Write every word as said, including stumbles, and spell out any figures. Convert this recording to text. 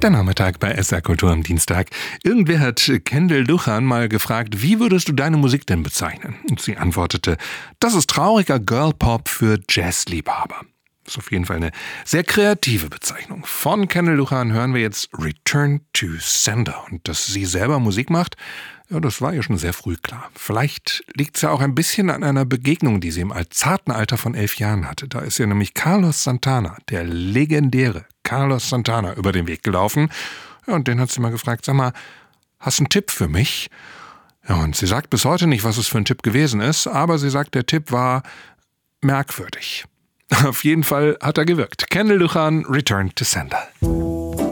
Der Nachmittag bei S R Kultur am Dienstag. Irgendwer hat Kendall Duchan mal gefragt, wie würdest du deine Musik denn bezeichnen? Und sie antwortete, das ist trauriger Girlpop für Jazzliebhaber. Das ist auf jeden Fall eine sehr kreative Bezeichnung. Von Kendall Duchan hören wir jetzt Return to Sender. Und dass sie selber Musik macht, ja, das war ihr schon sehr früh klar. Vielleicht liegt es ja auch ein bisschen an einer Begegnung, die sie im zarten Alter von elf Jahren hatte. Da ist ihr nämlich Carlos Santana, der legendäre Carlos Santana, über den Weg gelaufen. Ja, und den hat sie mal gefragt, sag mal, hast du einen Tipp für mich? Ja, und sie sagt bis heute nicht, was es für ein Tipp gewesen ist, aber sie sagt, der Tipp war merkwürdig. Auf jeden Fall hat er gewirkt. Kendall Duchan, Return to Sender.